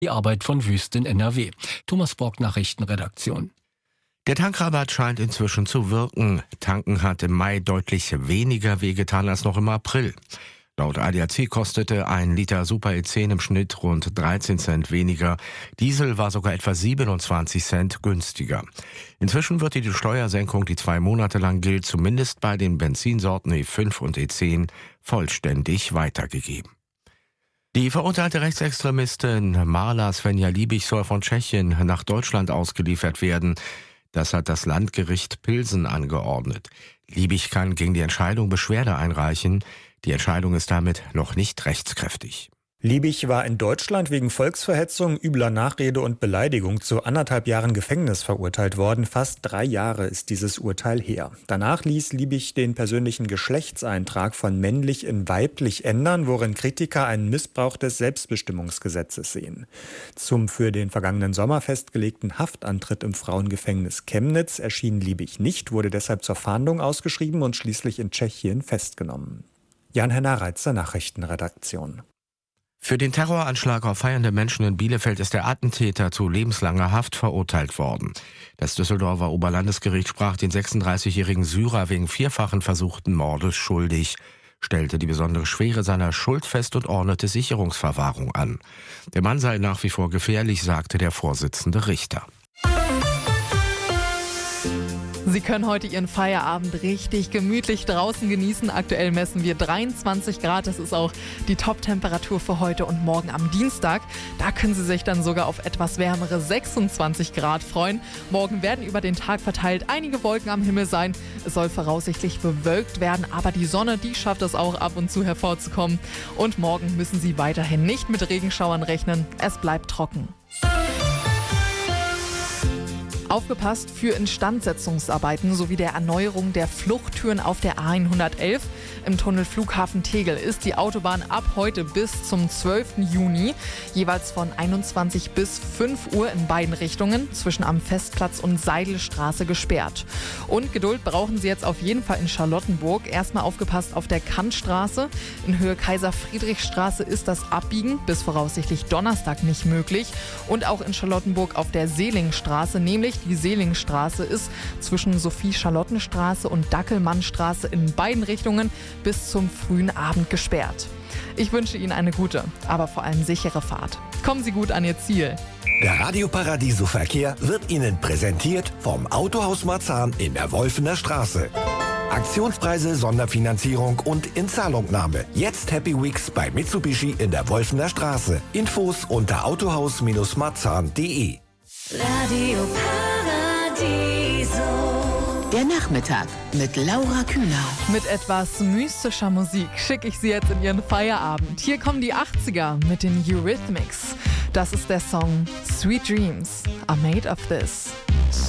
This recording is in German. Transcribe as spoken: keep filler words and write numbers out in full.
die Arbeit von Wüst in N R W. Thomas Borg, Nachrichtenredaktion. Der Tankrabatt scheint inzwischen zu wirken. Tanken hat im Mai deutlich weniger wehgetan als noch im April. Laut A D A C kostete ein Liter Super E zehn im Schnitt rund dreizehn Cent weniger. Diesel war sogar etwa siebenundzwanzig Cent günstiger. Inzwischen wird die Steuersenkung, die zwei Monate lang gilt, zumindest bei den Benzinsorten E fünf und E zehn, vollständig weitergegeben. Die verurteilte Rechtsextremistin Marla Svenja Liebig soll von Tschechien nach Deutschland ausgeliefert werden. Das hat das Landgericht Pilsen angeordnet. Liebig kann gegen die Entscheidung Beschwerde einreichen. Die Entscheidung ist damit noch nicht rechtskräftig. Liebig war in Deutschland wegen Volksverhetzung, übler Nachrede und Beleidigung zu anderthalb Jahren Gefängnis verurteilt worden. Fast drei Jahre ist dieses Urteil her. Danach ließ Liebig den persönlichen Geschlechtseintrag von männlich in weiblich ändern, worin Kritiker einen Missbrauch des Selbstbestimmungsgesetzes sehen. Zum für den vergangenen Sommer festgelegten Haftantritt im Frauengefängnis Chemnitz erschien Liebig nicht, wurde deshalb zur Fahndung ausgeschrieben und schließlich in Tschechien festgenommen. Jan-Henner Reitzer, Nachrichtenredaktion. Für den Terroranschlag auf feiernde Menschen in Bielefeld ist der Attentäter zu lebenslanger Haft verurteilt worden. Das Düsseldorfer Oberlandesgericht sprach den sechsunddreißigjährigen Syrer wegen vierfachen versuchten Mordes schuldig, stellte die besondere Schwere seiner Schuld fest und ordnete Sicherungsverwahrung an. Der Mann sei nach wie vor gefährlich, sagte der Vorsitzende Richter. Sie können heute Ihren Feierabend richtig gemütlich draußen genießen. Aktuell messen wir dreiundzwanzig Grad. Das ist auch die Top-Temperatur für heute und morgen am Dienstag. Da können Sie sich dann sogar auf etwas wärmere sechsundzwanzig Grad freuen. Morgen werden über den Tag verteilt einige Wolken am Himmel sein. Es soll voraussichtlich bewölkt werden, aber die Sonne, die schafft es auch ab und zu hervorzukommen. Und morgen müssen Sie weiterhin nicht mit Regenschauern rechnen. Es bleibt trocken. Aufgepasst für Instandsetzungsarbeiten sowie der Erneuerung der Fluchttüren auf der A hundertelf im Tunnel Flughafen Tegel ist die Autobahn ab heute bis zum zwölften Juni jeweils von einundzwanzig bis fünf Uhr in beiden Richtungen zwischen am Festplatz und Seidelstraße gesperrt. Und Geduld brauchen Sie jetzt auf jeden Fall in Charlottenburg. Erstmal aufgepasst auf der Kantstraße. In Höhe Kaiser-Friedrich-Straße ist das Abbiegen bis voraussichtlich Donnerstag nicht möglich. Und auch in Charlottenburg auf der Seelingstraße, nämlich die Seelingstraße ist zwischen Sophie-Charlottenstraße und Dackelmannstraße in beiden Richtungen bis zum frühen Abend gesperrt. Ich wünsche Ihnen eine gute, aber vor allem sichere Fahrt. Kommen Sie gut an Ihr Ziel. Der Radio Paradiso Verkehr wird Ihnen präsentiert vom Autohaus Marzahn in der Wolfener Straße. Aktionspreise, Sonderfinanzierung und Inzahlungnahme. Jetzt Happy Weeks bei Mitsubishi in der Wolfener Straße. Infos unter autohaus Marzahn punkt de. Radio Paradiso. Der Nachmittag mit Laura Kühner. Mit etwas mystischer Musik schicke ich Sie jetzt in Ihren Feierabend. Hier kommen die achtziger mit den Eurythmics. Das ist der Song Sweet Dreams Are Made of This.